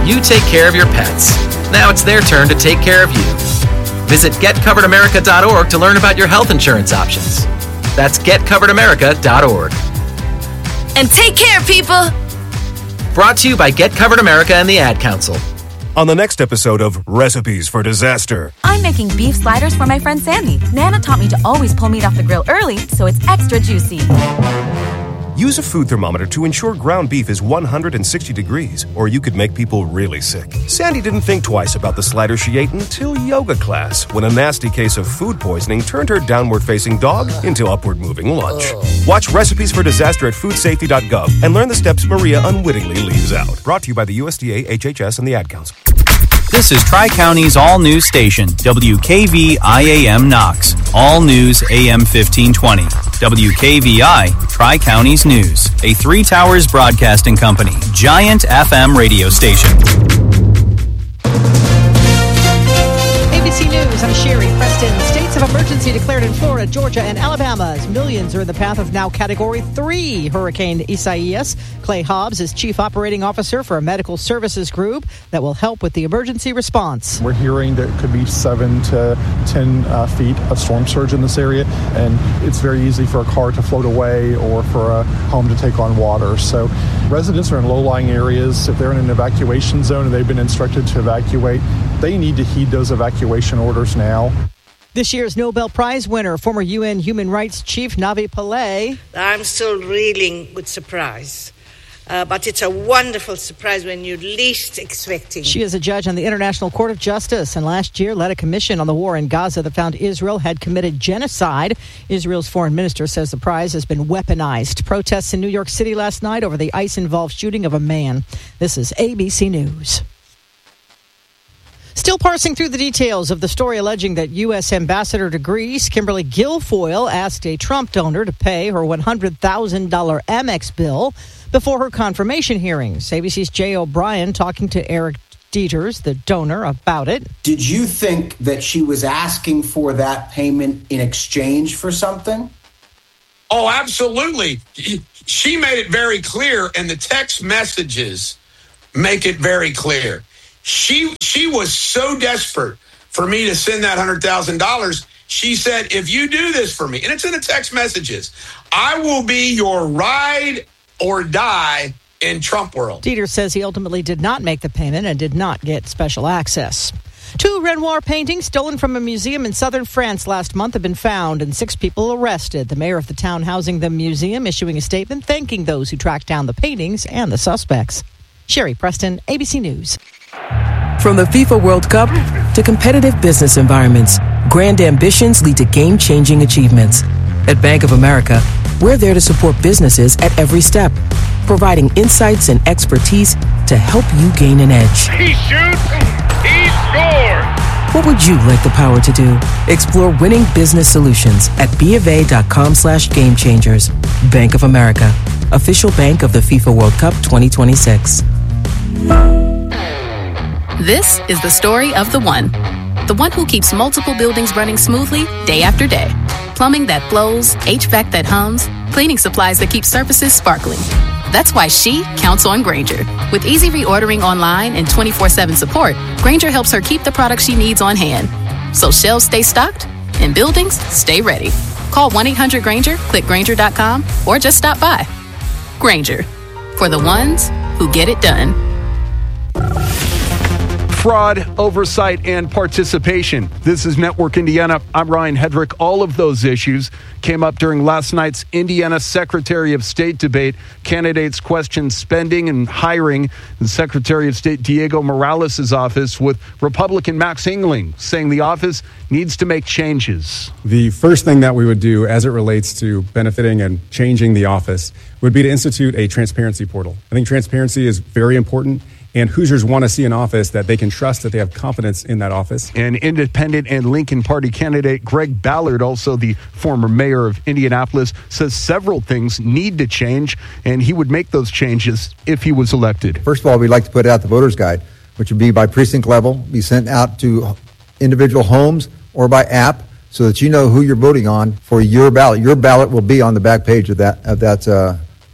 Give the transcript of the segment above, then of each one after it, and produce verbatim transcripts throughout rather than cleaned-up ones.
You take care of your pets. Now it's their turn to take care of you. Visit get covered america dot org to learn about your health insurance options. That's get covered america dot org. And take care, people! Brought to you by Get Covered America and the Ad Council. On the next episode of Recipes for Disaster. I'm making beef sliders for my friend Sandy. Nana taught me to always pull meat off the grill early so it's extra juicy. Use a food thermometer to ensure ground beef is one hundred sixty degrees, or you could make people really sick. Sandy didn't think twice about the slider she ate until yoga class, when a nasty case of food poisoning turned her downward-facing dog into upward-moving lunch. Watch Recipes for Disaster at food safety dot gov and learn the steps Maria unwittingly leaves out. Brought to you by the U S D A, H H S, and the Ad Council. This is Tri-County's all-news station, W K V I A M Knox. All news A M fifteen twenty. W K V I, Tri-County's News. A Three Towers Broadcasting Company, giant F M radio station. A B C News, I'm Sherry Preston. States of emergency declared in Florida, Georgia, and Alabama as millions are in the path of now Category three Hurricane Isaias. Clay Hobbs is Chief Operating Officer for a medical services group that will help with the emergency response. We're hearing that it could be seven to ten uh, feet of storm surge in this area, and it's very easy for a car to float away or for a home to take on water. So residents are in low-lying areas. If they're in an evacuation zone and they've been instructed to evacuate, they need to heed those evacuation orders now. This year's Nobel Prize winner, former U N Human Rights Chief Navi Pillay. I'm still reeling with surprise. Uh, but it's a wonderful surprise when you're least expecting. She is a judge on the International Court of Justice, and last year led a commission on the war in Gaza that found Israel had committed genocide. Israel's foreign minister says the prize has been weaponized. Protests in New York City last night over the ICE-involved shooting of a man. This is A B C News. Still parsing through the details of the story alleging that U S Ambassador to Greece, Kimberly Guilfoyle, asked a Trump donor to pay her one hundred thousand dollars Amex bill before her confirmation hearings. A B C's Jay O'Brien talking to Eric Dieters, the donor, about it. Did you think that she was asking for that payment in exchange for something? Oh, absolutely. She made it very clear, and the text messages make it very clear. She she was so desperate for me to send that one hundred thousand dollars. She said, if you do this for me, and it's in the text messages, I will be your ride or die in Trump world. Dieter says he ultimately did not make the payment and did not get special access. Two Renoir paintings stolen from a museum in southern France last month have been found and six people arrested. The mayor of the town housing the museum issuing a statement thanking those who tracked down the paintings and the suspects. Sherry Preston, A B C News. From the FIFA World Cup to competitive business environments, grand ambitions lead to game-changing achievements. At Bank of America, we're there to support businesses at every step, providing insights and expertise to help you gain an edge. He shoots, he scores! What would you like the power to do? Explore winning business solutions at BofA.com slash game changers. Bank of America, official bank of the FIFA World Cup twenty twenty-six. This is the story of the one. The one who keeps multiple buildings running smoothly day after day. Plumbing that flows, H V A C that hums, cleaning supplies that keep surfaces sparkling. That's why she counts on Grainger. With easy reordering online and twenty-four seven support, Grainger helps her keep the products she needs on hand. So shelves stay stocked and buildings stay ready. Call one eight hundred Grainger, click Grainger dot com, or just stop by. Grainger, for the ones who get it done. Fraud, oversight, and participation. This is Network Indiana. I'm Ryan Hedrick. All of those issues came up during last night's Indiana Secretary of State debate. Candidates questioned spending and hiring in Secretary of State Diego Morales' office, with Republican Max Engling saying the office needs to make changes. The first thing that we would do as it relates to benefiting and changing the office would be to institute a transparency portal. I think transparency is very important. And Hoosiers want to see an office that they can trust, that they have confidence in that office. And independent and Lincoln Party candidate Greg Ballard, also the former mayor of Indianapolis, says several things need to change, and he would make those changes if he was elected. First of all, we'd like to put out the voter's guide, which would be by precinct level, be sent out to individual homes or by app, so that you know who you're voting on for your ballot. Your ballot will be on the back page of that of that uh,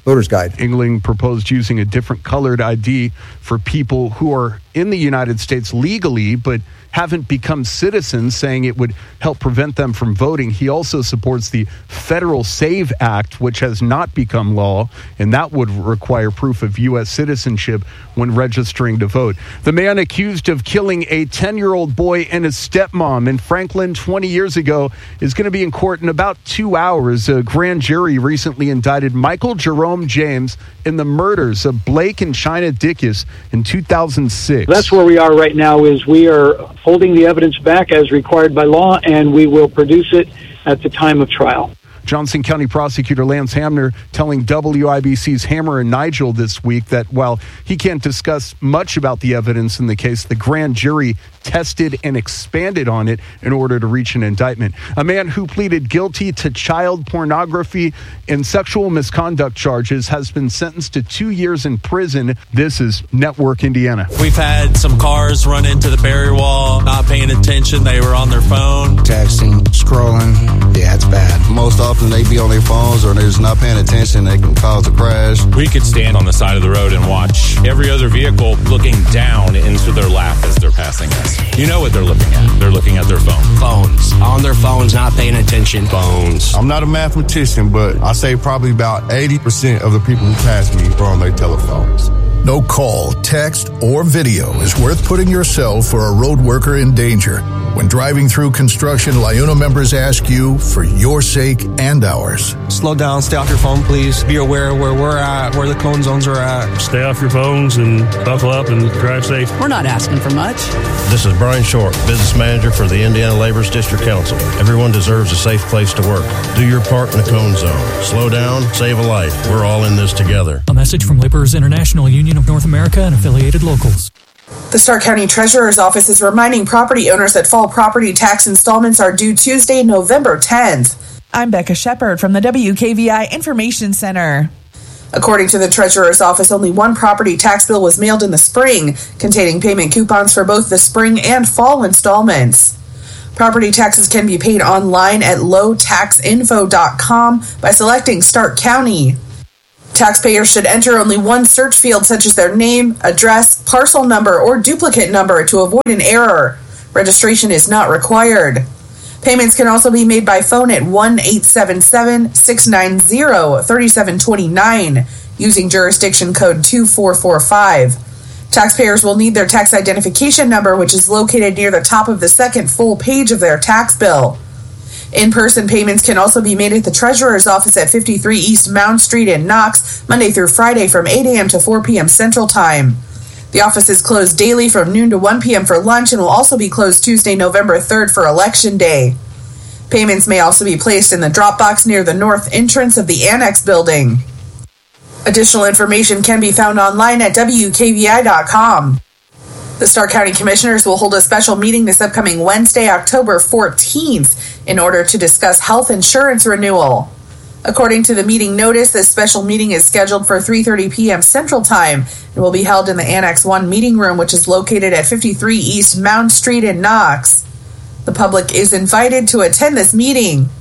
voter's guide. England proposed using a different colored I D for people who are in the United States legally but haven't become citizens, saying it would help prevent them from voting. He also supports the Federal SAVE Act, which has not become law, and that would require proof of U S citizenship when registering to vote. The man accused of killing a ten-year-old boy and his stepmom in Franklin twenty years ago is going to be in court in about two hours. A grand jury recently indicted Michael Jerome James in the murders of Blake and China Dickus in two thousand six. That's where we are right now, is we are holding the evidence back as required by law, and we will produce it at the time of trial. Johnson County Prosecutor Lance Hamner telling W I B C's Hammer and Nigel this week that while he can't discuss much about the evidence in the case, the grand jury tested and expanded on it in order to reach an indictment. A man who pleaded guilty to child pornography and sexual misconduct charges has been sentenced to two years in prison. This is Network Indiana. We've had some cars run into the barrier wall, not paying attention. They were on their phone. Texting, scrolling. Yeah, it's bad. Most often they be on their phones or they're just not paying attention. They can cause a crash. We could stand on the side of the road and watch every other vehicle looking down into their lap as they're passing us. You know what they're looking at. They're looking at their phone. Phones. On their phones, not paying attention. Phones. I'm not a mathematician, but I say probably about eighty percent of the people who pass me are on their telephones. No call, text, or video is worth putting yourself or a road worker in danger. When driving through construction, LIUNA members ask you for your sake and ours. Slow down, stay off your phone, please. Be aware where we're at, where the cone zones are at. Stay off your phones and buckle up and drive safe. We're not asking for much. This is Brian Short, Business Manager for the Indiana Laborers District Council. Everyone deserves a safe place to work. Do your part in the cone zone. Slow down, save a life. We're all in this together. A message from Laborers International Union of North America and affiliated locals. The Stark County Treasurer's Office is reminding property owners that fall property tax installments are due Tuesday, November tenth. I'm Becca Shepard from the W K V I Information Center. According to the Treasurer's Office, only one property tax bill was mailed in the spring, containing payment coupons for both the spring and fall installments. Property taxes can be paid online at low tax info dot com by selecting Stark County. Taxpayers should enter only one search field, such as their name, address, parcel number, or duplicate number to avoid an error. Registration is not required. Payments can also be made by phone at one eight seven seven, six nine zero, three seven two nine using jurisdiction code two four four five. Taxpayers will need their tax identification number, which is located near the top of the second full page of their tax bill. In-person payments can also be made at the Treasurer's Office at fifty-three East Mound Street in Knox, Monday through Friday from eight a.m. to four p.m. Central Time. The office is closed daily from noon to one p.m. for lunch and will also be closed Tuesday, November third for Election Day. Payments may also be placed in the drop box near the north entrance of the Annex building. Additional information can be found online at W K V I dot com. The Stark County Commissioners will hold a special meeting this upcoming Wednesday, October fourteenth, in order to discuss health insurance renewal. According to the meeting notice, this special meeting is scheduled for three thirty p.m. Central Time and will be held in the Annex one meeting room, which is located at fifty-three East Mound Street in Knox. The public is invited to attend this meeting.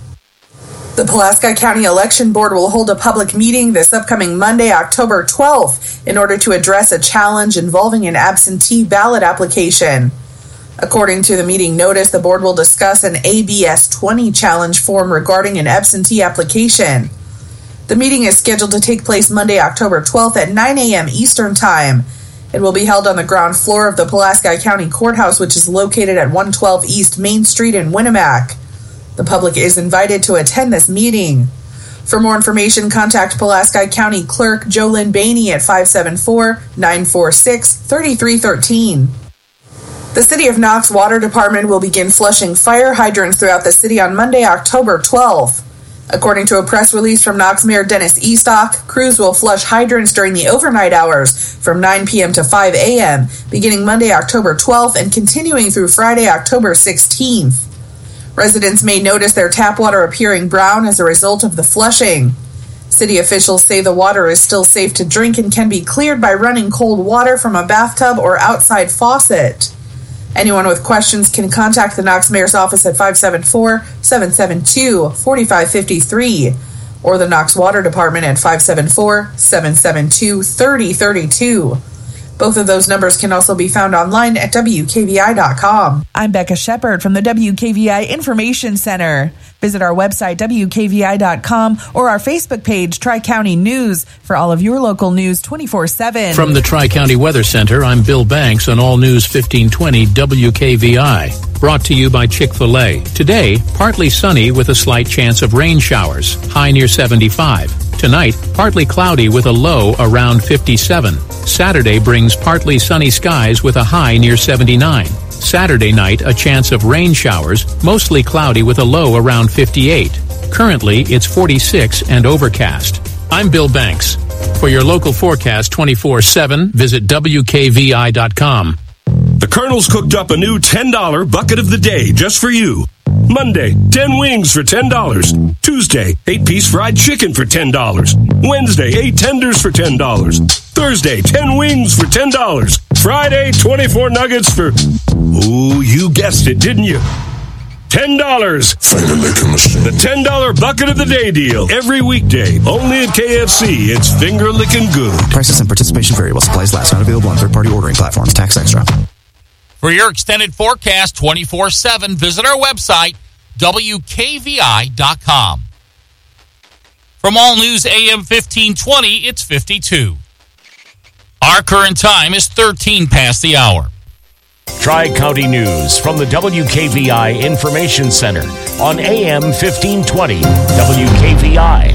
The Pulaski County Election Board will hold a public meeting this upcoming Monday, October twelfth, in order to address a challenge involving an absentee ballot application. According to the meeting notice, the board will discuss an A B S twenty challenge form regarding an absentee application. The meeting is scheduled to take place Monday, October twelfth at nine a.m. Eastern Time. It will be held on the ground floor of the Pulaski County Courthouse, which is located at one twelve East Main Street in Winnemac. The public is invited to attend this meeting. For more information, contact Pulaski County Clerk Jolynn Bainey at five seven four, nine four six, three three one three. The City of Knox Water Department will begin flushing fire hydrants throughout the city on Monday, October twelfth. According to a press release from Knox Mayor Dennis Estock, crews will flush hydrants during the overnight hours from nine p.m. to five a.m., beginning Monday, October twelfth, and continuing through Friday, October sixteenth. Residents may notice their tap water appearing brown as a result of the flushing. City officials say the water is still safe to drink and can be cleared by running cold water from a bathtub or outside faucet. Anyone with questions can contact the Knox Mayor's office at five seven four, seven seven two, four five five three. or the Knox Water Department at five seven four, seven seven two, three zero three two. Both of those numbers can also be found online at W K V I dot com. I'm Becca Shepard from the W K V I Information Center. Visit our website, W K V I dot com, or our Facebook page, Tri-County News, for all of your local news twenty-four seven. From the Tri-County Weather Center, I'm Bill Banks on All News fifteen twenty W K V I. Brought to you by Chick-fil-A. Today, partly sunny with a slight chance of rain showers, high near seventy-five. Tonight, partly cloudy with a low around fifty-seven. Saturday brings partly sunny skies with a high near seventy-nine. Saturday night, a chance of rain showers, mostly cloudy with a low around fifty-eight. Currently, it's forty-six and overcast. I'm Bill Banks. For your local forecast twenty-four seven, visit W K V I dot com. The Colonel's cooked up a new ten dollar bucket of the day just for you. Monday, ten wings for ten dollars. Tuesday, eight piece fried chicken for ten dollars. Wednesday, eight tenders for ten dollars. Thursday, ten wings for ten dollars. Friday, twenty-four nuggets for... Ooh, you guessed it, didn't you? ten dollars. The ten dollar bucket of the day deal. Every weekday, only at K F C. It's finger licking good. Prices and participation vary while supplies last. Not available on third-party ordering platforms. Tax extra. For your extended forecast twenty-four seven, visit our website, W K V I dot com. From All News A M fifteen twenty, it's fifty-two. Our current time is thirteen past the hour. Tri-County News from the W K V I Information Center on A M fifteen twenty W K V I.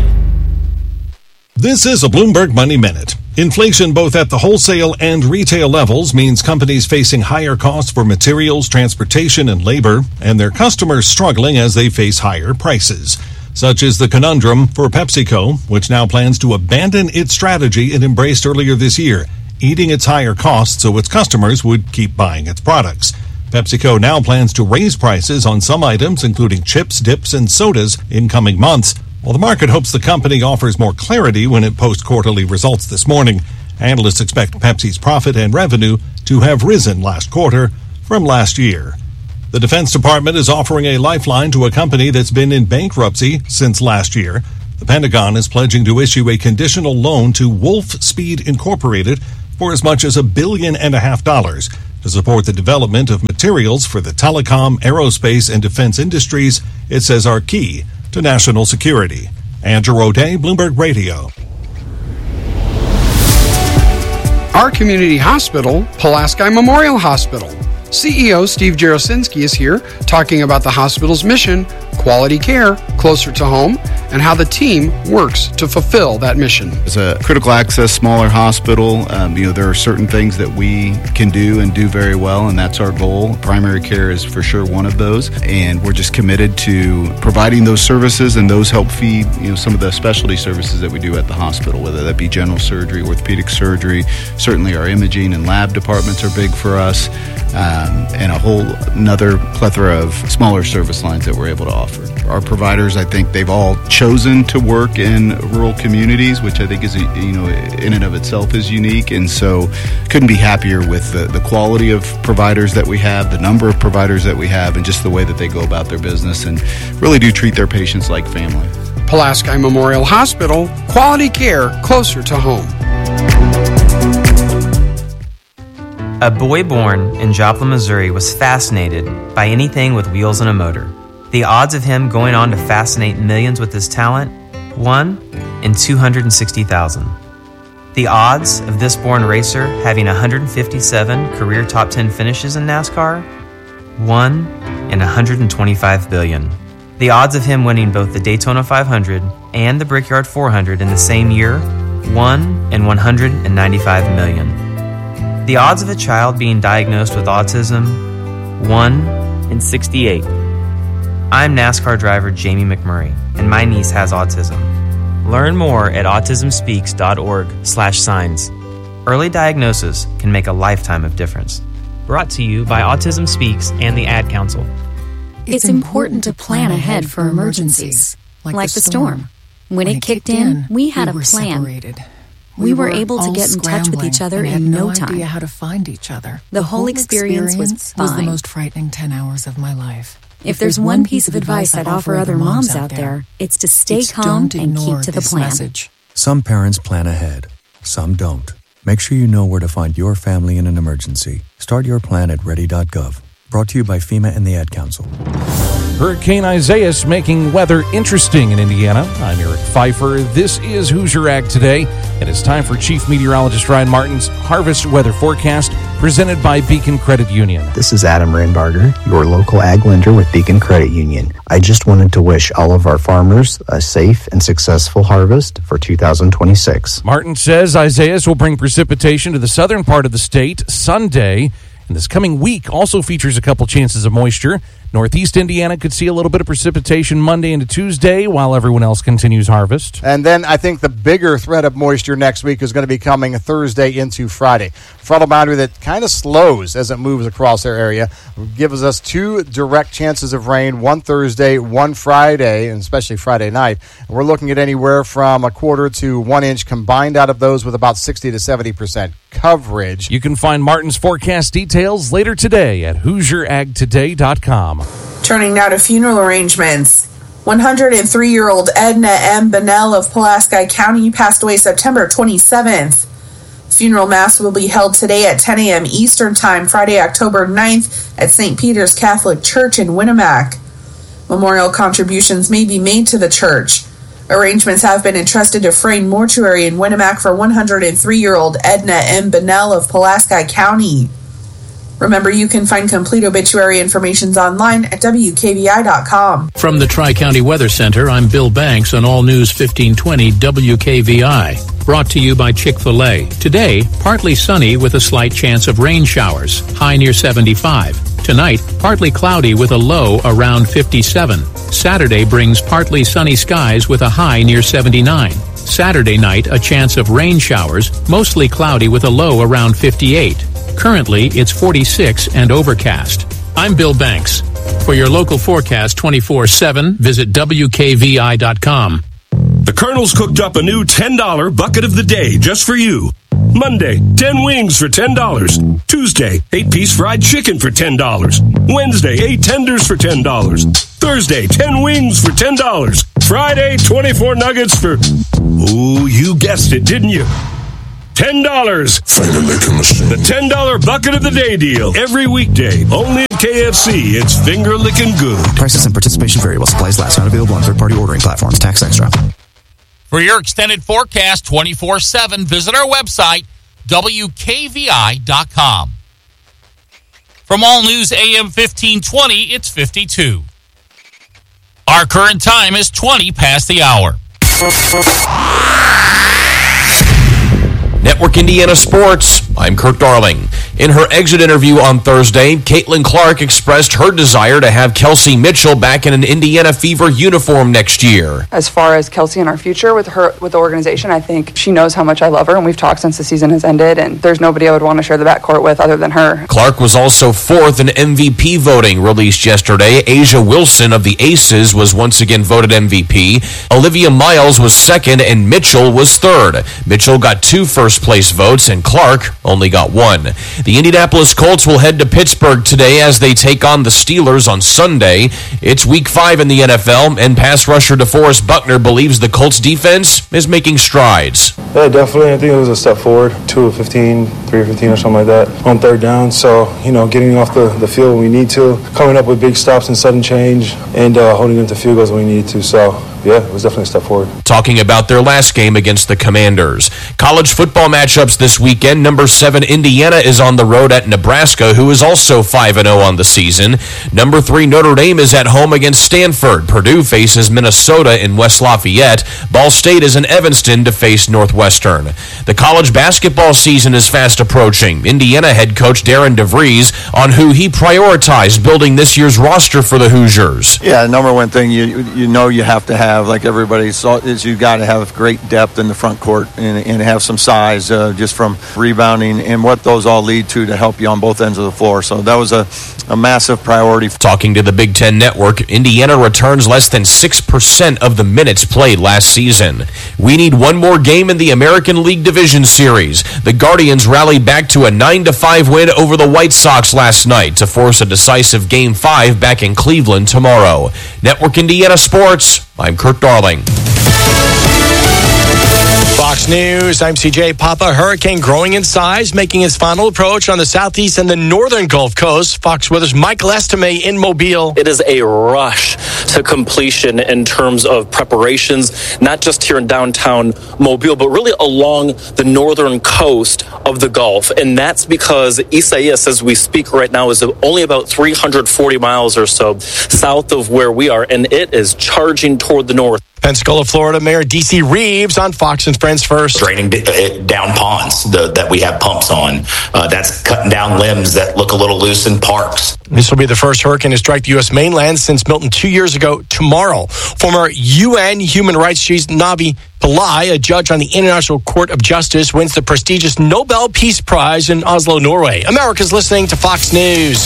This is a Bloomberg Money Minute. Inflation both at the wholesale and retail levels means companies facing higher costs for materials, transportation, and labor, and their customers struggling as they face higher prices. Such is the conundrum for PepsiCo, which now plans to abandon its strategy it embraced earlier this year, eating its higher costs so its customers would keep buying its products. PepsiCo now plans to raise prices on some items, including chips, dips, and sodas, in coming months. While the market hopes the company offers more clarity when it posts quarterly results this morning, analysts expect Pepsi's profit and revenue to have risen last quarter from last year. The Defense Department is offering a lifeline to a company that's been in bankruptcy since last year. The Pentagon is pledging to issue a conditional loan to Wolfspeed Incorporated for as much as a billion and a half dollars to support the development of materials for the telecom, aerospace, and defense industries it says are key to national security. Andrew O'Day, Bloomberg Radio. Our community hospital, Pulaski Memorial Hospital. C E O Steve Jarosinski is here talking about the hospital's mission, quality care, closer to home, and how the team works to fulfill that mission. As a critical access, smaller hospital, um, you know, there are certain things that we can do and do very well, and that's our goal. Primary care is for sure one of those, and we're just committed to providing those services, and those help feed, you know, some of the specialty services that we do at the hospital, whether that be general surgery, orthopedic surgery. Certainly our imaging and lab departments are big for us, um, and a whole another plethora of smaller service lines that we're able to offer. Our providers, I think they've all chosen to work in rural communities, which I think is, you know, in and of itself is unique. And so couldn't be happier with the, the quality of providers that we have, the number of providers that we have, and just the way that they go about their business and really do treat thetheir patients like family. Pulaski Memorial Hospital, quality care closer to home. A boy born in Joplin, Missouri was fascinated by anything with wheels and a motor. The odds of him going on to fascinate millions with his talent? one in two hundred sixty thousand. The odds of this born racer having one hundred fifty-seven career top ten finishes in NASCAR? one in one hundred twenty-five billion. The odds of him winning both the Daytona five hundred and the Brickyard four hundred in the same year? one in one hundred ninety-five million. The odds of a child being diagnosed with autism? one in sixty-eight. I'm NASCAR driver Jamie McMurray, and my niece has autism. Learn more at autism speaks dot org slash signs. Early diagnosis can make a lifetime of difference. Brought to you by Autism Speaks and the Ad Council. It's important to plan ahead for emergencies, like the storm. When it kicked in, we had a plan. We were able to get in touch with each other in no time. I had no idea how to find each other. The whole experience was fine. was the most frightening ten hours of my life. If there's one piece of advice I'd offer other moms out there, it's to stay it's calm and keep to the this plan. Message. Some parents plan ahead, some don't. Make sure you know where to find your family in an emergency. Start your plan at ready dot gov. Brought to you by FEMA and the Ad Council. Hurricane Isaias making weather interesting in Indiana. I'm Eric Pfeiffer. This is Hoosier Ag Today, and it's time for Chief Meteorologist Ryan Martin's Harvest Weather Forecast, presented by Beacon Credit Union. This is Adam Randbarger, your local ag lender with Beacon Credit Union. I just wanted to wish all of our farmers a safe and successful harvest for two thousand twenty-six. Martin says Isaias will bring precipitation to the southern part of the state Sunday. And this coming week also features a couple chances of moisture. Northeast Indiana could see a little bit of precipitation Monday into Tuesday while everyone else continues harvest. And then I think the bigger threat of moisture next week is going to be coming Thursday into Friday. Frontal boundary that kind of slows as it moves across our area gives us two direct chances of rain, one Thursday, one Friday, and especially Friday night. And we're looking at anywhere from a quarter to one inch combined out of those with about sixty to seventy percent coverage. You can find Martin's forecast details later today at Hoosier Ag Today dot com. Turning now to funeral arrangements. one hundred three-year-old Edna M. Bennell of Pulaski County passed away September twenty-seventh. Funeral mass will be held today at ten a.m. Eastern Time, Friday, October ninth, at Saint Peter's Catholic Church in Winnemac. Memorial contributions may be made to the church. Arrangements have been entrusted to Frayne Mortuary in Winnemac for one hundred three-year-old Edna M. Bennell of Pulaski County. Remember, you can find complete obituary information online at W K V I dot com. From the Tri-County Weather Center, I'm Bill Banks on All News fifteen twenty W K V I. Brought to you by Chick-fil-A. Today, partly sunny with a slight chance of rain showers, high near seventy-five. Tonight, partly cloudy with a low around fifty-seven. Saturday brings partly sunny skies with a high near seventy-nine. Saturday night, a chance of rain showers, mostly cloudy with a low around fifty-eight. Currently, it's forty-six and overcast. I'm Bill Banks. For your local forecast twenty-four seven, visit W K V I dot com. The Colonel's cooked up a new ten dollar bucket of the day just for you. Monday, ten wings for ten dollars. Tuesday, eight piece fried chicken for ten dollars. Wednesday, eight tenders for ten dollars. Thursday, ten wings for ten dollars. Friday, twenty-four nuggets for... Ooh, you guessed it, didn't you? ten dollars. The ten dollar bucket of the day deal. Every weekday. Only at K F C. It's finger licking good. Prices and participation vary while supplies last. Not available on third-party ordering platforms. Tax extra. For your extended forecast twenty-four seven, visit our website, W K V I dot com. From All News A M fifteen twenty, it's fifty-two. Our current time is twenty past the hour. Network Indiana Sports, I'm Kirk Darling. In her exit interview on Thursday, Caitlin Clark expressed her desire to have Kelsey Mitchell back in an Indiana Fever uniform next year. As far as Kelsey and our future with her, with the organization, I think she knows how much I love her, and we've talked since the season has ended, and there's nobody I would want to share the backcourt with other than her. Clark was also fourth in M V P voting released yesterday. Asia Wilson of the Aces was once again voted M V P. Olivia Miles was second, and Mitchell was third. Mitchell got two first-place votes, and Clark only got one. The Indianapolis Colts will head to Pittsburgh today as they take on the Steelers on Sunday. It's week five in the N F L, and pass rusher DeForest Buckner believes the Colts defense is making strides. Yeah, definitely. I think it was a step forward. two of fifteen, three of fifteen or something like that on third down. So, you know, getting off the, the field when we need to, coming up with big stops and sudden change, and uh, holding into field goals when we need to. So, yeah, it was definitely a step forward. Talking about their last game against the Commanders. College football matchups this weekend. Number seven Indiana is on the road at Nebraska, who is also five and oh on the season. Number three Notre Dame is at home against Stanford. Purdue faces Minnesota in West Lafayette. Ball State is in Evanston to face Northwestern. The college basketball season is fast approaching. Indiana head coach Darren DeVries on who he prioritized building this year's roster for the Hoosiers. Yeah, number one thing, you you know you have to have have, like everybody saw, is you got to have great depth in the front court and, and have some size uh, just from rebounding and what those all lead to to help you on both ends of the floor. So that was a, a massive priority. Talking to the Big Ten Network, Indiana returns less than six percent of the minutes played last season. We need one more game in the American League Division Series. The Guardians rallied back to a nine to five win over the White Sox last night to force a decisive Game five back in Cleveland tomorrow. Network Indiana Sports, I'm Kirk Darling. Fox News, I'm C J Papa. Hurricane growing in size, making its final approach on the southeast and the northern Gulf Coast. Fox Weather's Michael Estime in Mobile. It is a rush to completion in terms of preparations, not just here in downtown Mobile, but really along the northern coast of the Gulf. And that's because Isaias, as we speak right now, is only about three hundred forty miles or so south of where we are, and it is charging toward the north. Pensacola, Florida Mayor D C Reeves on Fox and Friends First. Draining down ponds the, that we have pumps on. Uh, that's cutting down limbs that look a little loose in parks. This will be the first hurricane to strike the U S mainland since Milton two years ago tomorrow. Former U N Human Rights Chief Navi Pillai, a judge on the International Court of Justice, wins the prestigious Nobel Peace Prize in Oslo, Norway. America's listening to Fox News.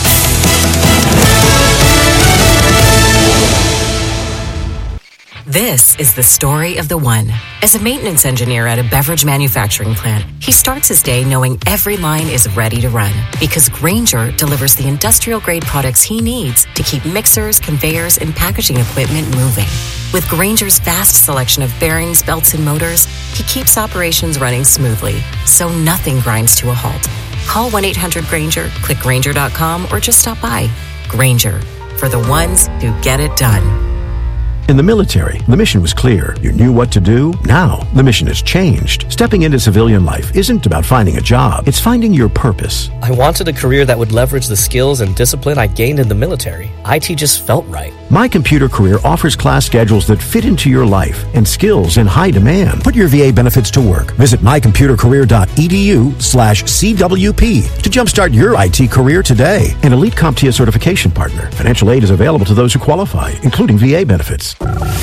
This is the story of the one. As a maintenance engineer at a beverage manufacturing plant, he starts his day knowing every line is ready to run because Grainger delivers the industrial-grade products he needs to keep mixers, conveyors, and packaging equipment moving. With Grainger's vast selection of bearings, belts, and motors, he keeps operations running smoothly, so nothing grinds to a halt. Call one eight hundred Grainger, click Grainger dot com, or just stop by. Grainger, for the ones who get it done. In the military, the mission was clear. You knew what to do. Now, the mission has changed. Stepping into civilian life isn't about finding a job. It's finding your purpose. I wanted a career that would leverage the skills and discipline I gained in the military. I T just felt right. My Computer Career offers class schedules that fit into your life and skills in high demand. Put your V A benefits to work. Visit my computer career dot e d u slash C W P to jumpstart your I T career today. An Elite CompTIA certification partner. Financial aid is available to those who qualify, including V A benefits.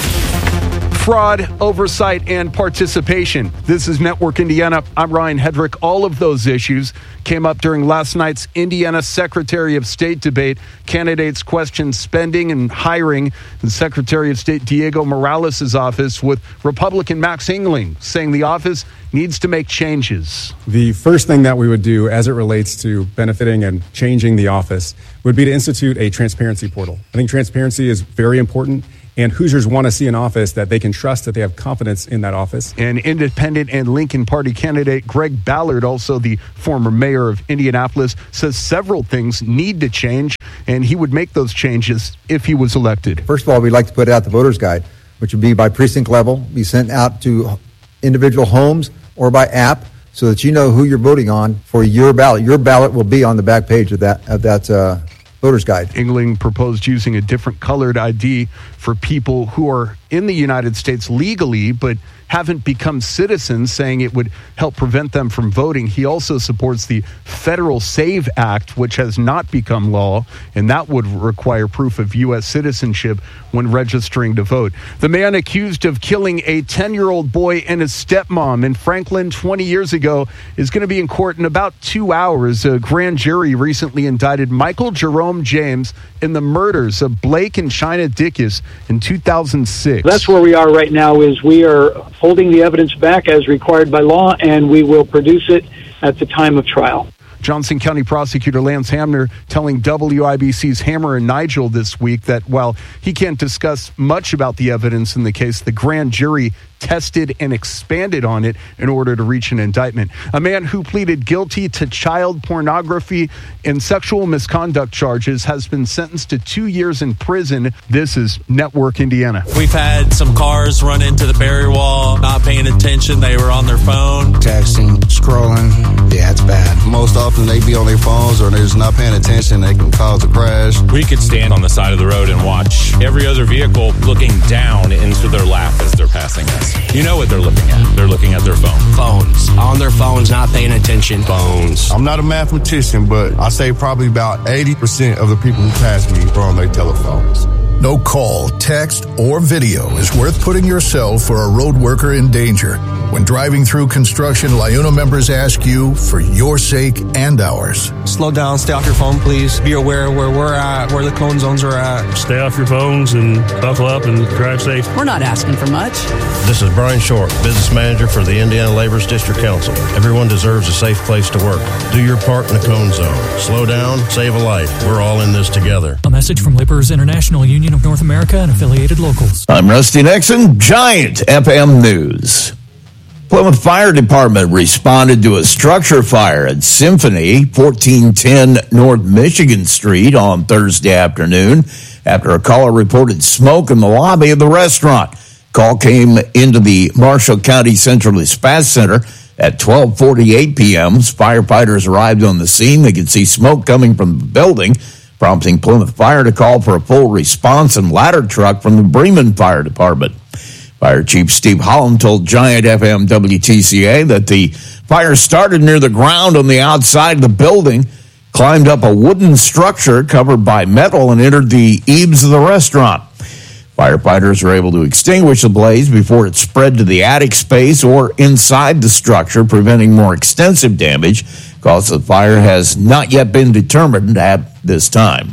Fraud, oversight, and participation. This is Network Indiana. I'm Ryan Hedrick. All of those issues came up during last night's Indiana Secretary of State debate. Candidates questioned spending and hiring in Secretary of State Diego Morales' office, with Republican Max Engling saying the office needs to make changes. The first thing that we would do as it relates to benefiting and changing the office would be to institute a transparency portal. I think transparency is very important. And Hoosiers want to see an office that they can trust, that they have confidence in that office. And independent and Lincoln Party candidate Greg Ballard, also the former mayor of Indianapolis, says several things need to change, and he would make those changes if he was elected. First of all, we'd like to put out the voter's guide, which would be by precinct level, be sent out to individual homes or by app, so that you know who you're voting on for your ballot. Your ballot will be on the back page of that of that uh, voter's guide. Engling proposed using a different colored I D for people who are in the United States legally but haven't become citizens, saying it would help prevent them from voting. He also supports the Federal SAVE Act, which has not become law, and that would require proof of U S citizenship when registering to vote. The man accused of killing a ten-year-old boy and his stepmom in Franklin twenty years ago is going to be in court in about two hours. A grand jury recently indicted Michael Jerome James in the murders of Blake and China Dickus in two thousand six. That's where we are right now, is we are holding the evidence back as required by law, and we will produce it at the time of trial. Johnson County Prosecutor Lance Hamner telling W I B C's Hammer and Nigel this week that while he can't discuss much about the evidence in the case, the grand jury tested and expanded on it in order to reach an indictment. A man who pleaded guilty to child pornography and sexual misconduct charges has been sentenced to two years in prison. This is Network Indiana. We've had some cars run into the barrier wall, not paying attention. They were on their phone. Texting, scrolling. Yeah, it's bad. Most often they be on their phones or they're just not paying attention. They can cause a crash. We could stand on the side of the road and watch every other vehicle looking down into their lap as they're passing us. You know what they're looking at. They're looking at their phone. Phones. On their phones, not paying attention. Phones. I'm not a mathematician, but I say probably about eighty percent of the people who pass me are on their telephones. No call, text, or video is worth putting yourself or a road worker in danger. When driving through construction, LIUNA members ask you for your sake and ours. Slow down, stay off your phone, please. Be aware where we're at, where the cone zones are at. Stay off your phones and buckle up and drive safe. We're not asking for much. This is Brian Short, Business Manager for the Indiana Laborers District Council. Everyone deserves a safe place to work. Do your part in the cone zone. Slow down, save a life. We're all in this together. A message from Laborers International Union of North America and affiliated locals. I'm Rusty Nixon, Giant F M News. Plymouth Fire Department responded to a structure fire at Symphony, fourteen ten North Michigan Street on Thursday afternoon after a caller reported smoke in the lobby of the restaurant. Call came into the Marshall County Central Dispatch Center at twelve forty-eight p.m. Firefighters arrived on the scene. They could see smoke coming from the building, prompting Plymouth Fire to call for a full response and ladder truck from the Bremen Fire Department. Fire Chief Steve Holland told Giant F M W T C A that the fire started near the ground on the outside of the building, climbed up a wooden structure covered by metal, and entered the eaves of the restaurant. Firefighters were able to extinguish the blaze before it spread to the attic space or inside the structure, preventing more extensive damage. Cause of the fire has not yet been determined at this time.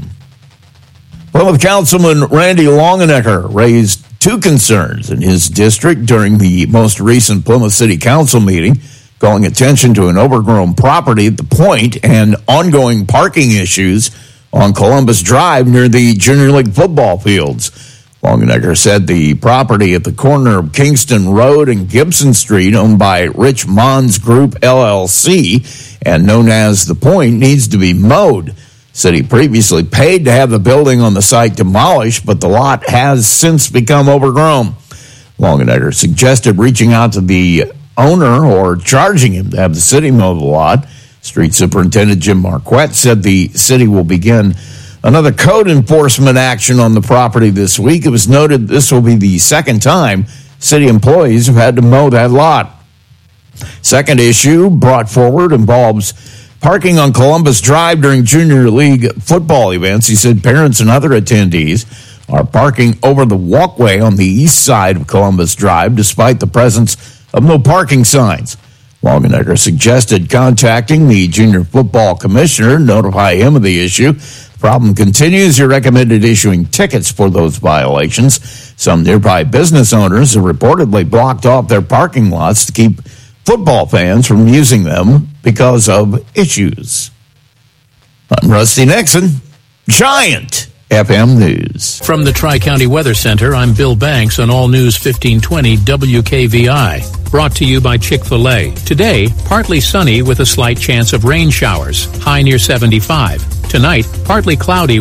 Plymouth Councilman Randy Longenecker raised two concerns in his district during the most recent Plymouth City Council meeting, calling attention to an overgrown property at the Point and ongoing parking issues on Columbus Drive near the Junior League football fields. Longenecker said the property at the corner of Kingston Road and Gibson Street, owned by Rich Mons Group L L C and known as The Point, needs to be mowed. Said he previously paid to have the building on the site demolished, but the lot has since become overgrown. Longenecker suggested reaching out to the owner or charging him to have the city mow the lot. Street Superintendent Jim Marquette said the city will begin another code enforcement action on the property this week. It was noted this will be the second time city employees have had to mow that lot. Second issue brought forward involves parking on Columbus Drive during Junior League football events. He said parents and other attendees are parking over the walkway on the east side of Columbus Drive despite the presence of no parking signs. Longenecker suggested contacting the junior football commissioner, notify him of the issue. The problem continues. He recommended issuing tickets for those violations. Some nearby business owners have reportedly blocked off their parking lots to keep football fans from using them because of issues. I'm Rusty Nixon, Giant F M News. From the Tri-County Weather Center, I'm Bill Banks on All News fifteen twenty W K V I. Brought to you by Chick-fil-A. Today, partly sunny with a slight chance of rain showers. High near seventy-five. Tonight, partly cloudy